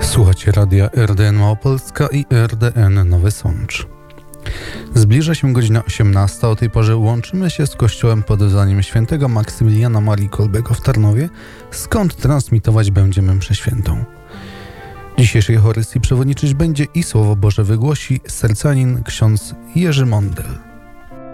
Słuchacie radia RDN Małopolska i RDN Nowy Sącz. Zbliża się godzina 18. O tej porze łączymy się z kościołem pod wezwaniem świętego Maksymiliana Marii Kolbego w Tarnowie, skąd transmitować będziemy mszę świętą. Dzisiejszej Eucharystii przewodniczyć będzie i Słowo Boże wygłosi sercanin ksiądz Jerzy Mondel.